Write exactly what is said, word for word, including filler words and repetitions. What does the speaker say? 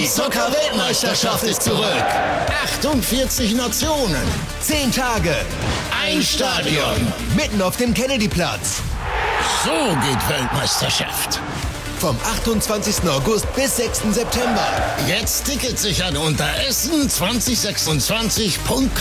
Die Soccer-Weltmeisterschaft ist zurück. achtundvierzig Nationen. zehn Tage. Ein Stadion. Mitten auf dem Kennedyplatz. So geht Weltmeisterschaft. Vom achtundzwanzigsten August bis sechsten September. Jetzt Tickets sichern unter essen zwanzig sechsundzwanzig punkt